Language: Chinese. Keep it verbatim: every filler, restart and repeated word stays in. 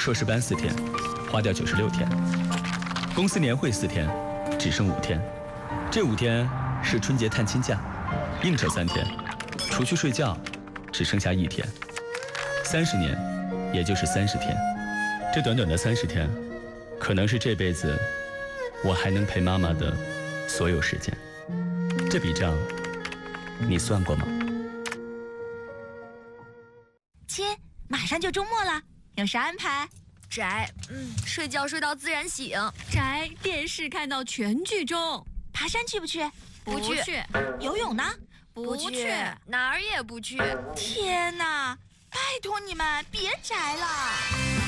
硕士班四天，花掉九十六天；公司年会四天，只剩五天。这五天是春节探亲假，应酬三天，除去睡觉，只剩下一天。三十年，也就是三十天。这短短的三十天，可能是这辈子我还能陪妈妈的所有时间。这笔账，你算过吗？ 亲，马上就周末了，有啥安排？ 宅，嗯，睡觉睡到自然醒。 宅，电视看到全剧终。 爬山去不去？ 不去。 游泳呢？ 不去，哪儿也不去。 天哪，拜托你们别宅了。